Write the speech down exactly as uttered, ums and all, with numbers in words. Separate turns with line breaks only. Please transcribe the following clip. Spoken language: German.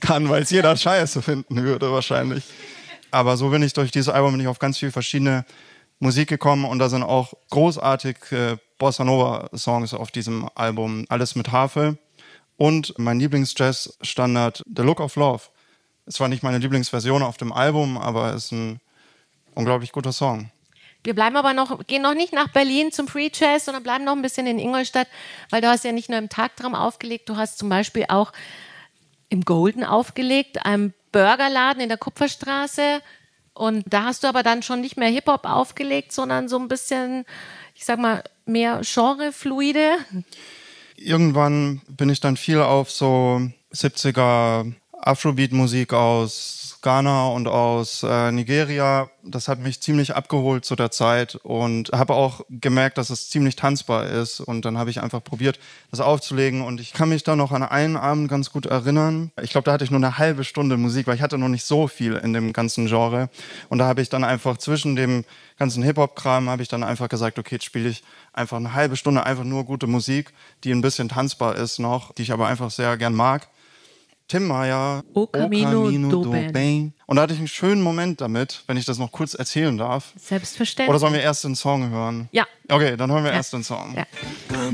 kann, weil es jeder scheiße finden würde wahrscheinlich. Aber so bin ich durch dieses Album bin ich auf ganz viele verschiedene Musik gekommen und da sind auch großartige Bossa Nova Songs auf diesem Album. Alles mit Harfe und mein Lieblings-Jazz-Standard The Look of Love. Es war nicht meine Lieblingsversion auf dem Album, aber es ist ein unglaublich guter Song.
Wir bleiben aber noch, gehen noch nicht nach Berlin zum Free Jazz, sondern bleiben noch ein bisschen in Ingolstadt, weil du hast ja nicht nur im Tagtraum aufgelegt, du hast zum Beispiel auch im Golden aufgelegt, einem Burgerladen in der Kupferstraße. Und da hast du aber dann schon nicht mehr Hip-Hop aufgelegt, sondern so ein bisschen, ich sag mal, mehr genrefluide.
Irgendwann bin ich dann viel auf so siebziger Afrobeat-Musik aus Ghana und aus äh, Nigeria. Das hat mich ziemlich abgeholt zu der Zeit und habe auch gemerkt, dass es ziemlich tanzbar ist. Und dann habe ich einfach probiert, das aufzulegen. Und ich kann mich da noch an einen Abend ganz gut erinnern. Ich glaube, da hatte ich nur eine halbe Stunde Musik, weil ich hatte noch nicht so viel in dem ganzen Genre. Und da habe ich dann einfach zwischen dem ganzen Hip-Hop-Kram habe ich dann einfach gesagt, okay, jetzt spiele ich einfach eine halbe Stunde einfach nur gute Musik, die ein bisschen tanzbar ist noch, die ich aber einfach sehr gern mag. Tim Meyer,
O Camino,
O Camino
do
do
Bem.
Bem. Und da hatte ich einen schönen Moment damit, wenn ich das noch kurz erzählen darf.
Selbstverständlich.
Oder sollen wir erst den Song hören?
Ja.
Okay, dann hören wir
Ja.
erst den Song.
Ja.